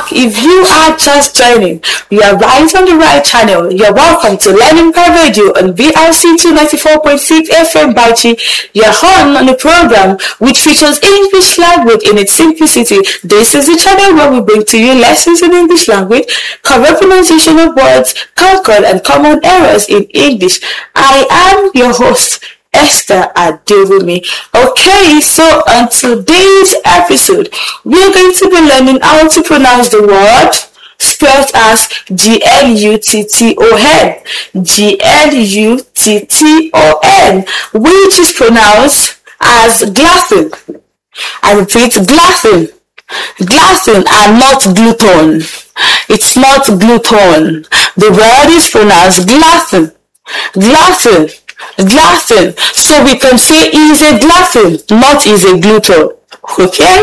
If you are just joining, you are right on the right channel. You're welcome to Learning Prime Radio on BRC 294.6 FM Bauchi. You're on the program which features English language in its simplicity. This is the channel where we bring to you lessons in English language, correct pronunciation of words, concord and common errors in English. I am your host, Esther Adewumi. Okay, so on today's episode, we're going to be learning how to pronounce the word spelled as Glutton, Glutton, which is pronounced as glutton. I repeat, glutton. Glutton and not gluten. It's not gluten. The word is pronounced glutton. Glutton. Glutton. So we can say he is a glutton, not is a gluten. Okay,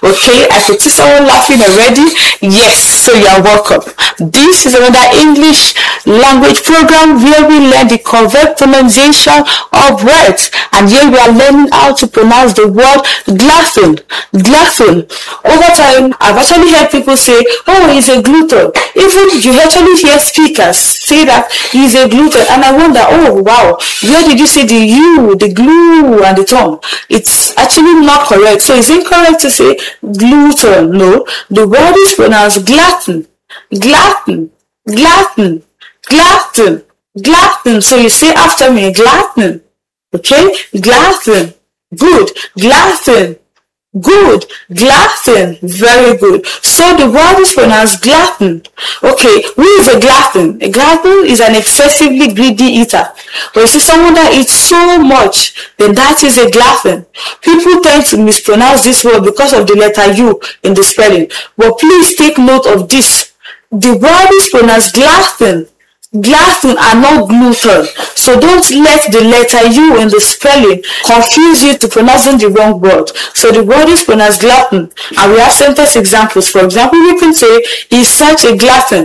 I could see someone laughing already. Yes, so you are welcome. This is another English language program where we learn the correct pronunciation of words, and here we are learning how to pronounce the word glutton. Glutton. Over time, I've actually heard people say, oh, he's a glutton. Even you actually hear speakers say that he's a glutton, and I wonder, oh wow, where did you see the U, the glue, and the tongue? It's actually not correct. So it's incorrect to say gluten. No, the word is pronounced glutton. Glutton. Glutton. Glutton. Glutton. So you say after me, glutton. Okay? Glutton. Good. Glutton. Good. Glutton. Very good. So the word is pronounced glutton. Okay, who is a glutton? A glutton is an excessively greedy eater. When you see someone that eats so much, then that is a glutton. People tend to mispronounce this word because of the letter U in the spelling. But please take note of this. The word is pronounced glutton. Glutton and not gluten. So don't let the letter U in the spelling confuse you to pronouncing the wrong word. So the word is pronounced glutton. And we have sentence examples. For example, we can say, he's such a glutton.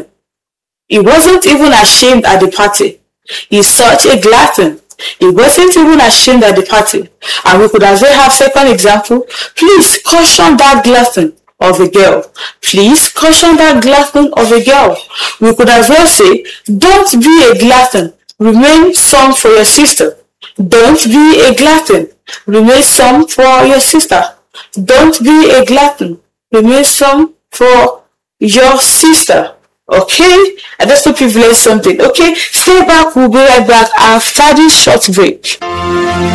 He wasn't even ashamed at the party. He's such a glutton. He wasn't even ashamed at the party. And we could as well have second example. Please caution that glutton of a girl. Please caution that glutton of a girl. We could as well say, don't be a glutton. Remain some for your sister. Don't be a glutton. Remain some for your sister. Don't be a glutton. Remain some for your sister. Okay? I just hope you've learned something. Okay? Stay back. We'll be right back after this short break.